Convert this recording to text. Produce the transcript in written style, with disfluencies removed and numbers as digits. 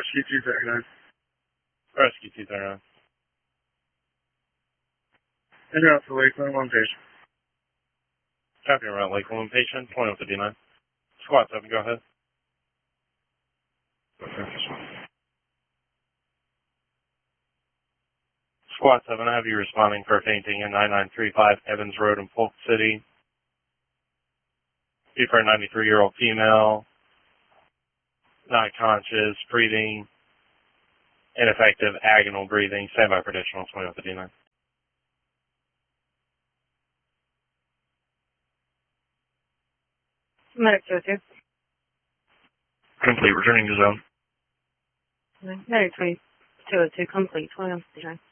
Rescue 239. Rescue 239. En route to Lakeland, one patient. Copy around Lakeland, patient 2159. Squad 7, go ahead. Squad 7, I have you responding for fainting in 9935 Evans Road in Polk City. Be for a 93-year-old female, not conscious, breathing, ineffective agonal breathing. Stand by for additional 2159. Medic 202. Complete, returning to zone. Medic 202, complete, 2159.